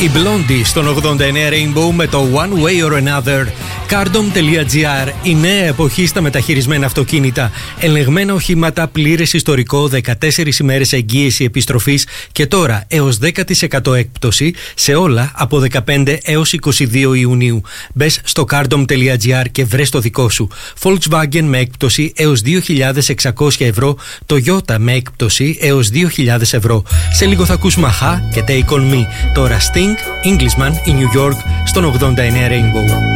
Η Blondie στον 89 Rainbow με το One Way or Another. Cardom.gr. Η νέα εποχή στα μεταχειρισμένα αυτοκίνητα. Ελεγμένα οχήματα, πλήρες ιστορικό, 14 ημέρες εγγύηση επιστροφής και τώρα έως 10% έκπτωση σε όλα από 15 έως 22 Ιουνίου. Μπες στο Cardom.gr και βρες το δικό σου. Volkswagen με έκπτωση έως 2.600 ευρώ. Toyota με έκπτωση έως 2.000 ευρώ. Σε λίγο θα ακούς Μαχά και Take On Me. Τώρα Sting, Englishman, η New York στον 89 Rainbow.